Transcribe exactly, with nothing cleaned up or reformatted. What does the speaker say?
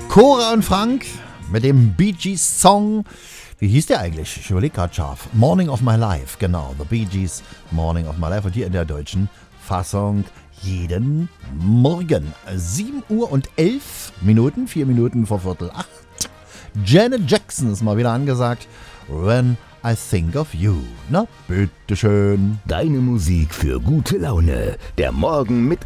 Cora und Frank mit dem Bee Gees Song. Wie hieß der eigentlich? Ich überlege gerade scharf. Morning of My Life, genau. The Bee Gees, Morning of My Life. Und hier in der deutschen Fassung jeden Morgen. sieben Uhr und elf Minuten, vier Minuten vor Viertel acht. Janet Jackson ist mal wieder angesagt. When I Think of You. Na, bitteschön. Deine Musik für gute Laune. Der Morgen mit